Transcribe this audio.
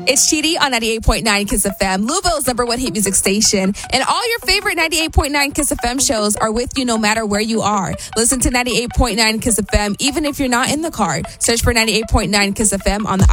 It's Chidi on 98.9 Kiss FM, Louisville's #1 hit music station. And all your favorite 98.9 Kiss FM shows are with you no matter where you are. Listen to 98.9 Kiss FM even if you're not in the car. Search for 98.9 Kiss FM on the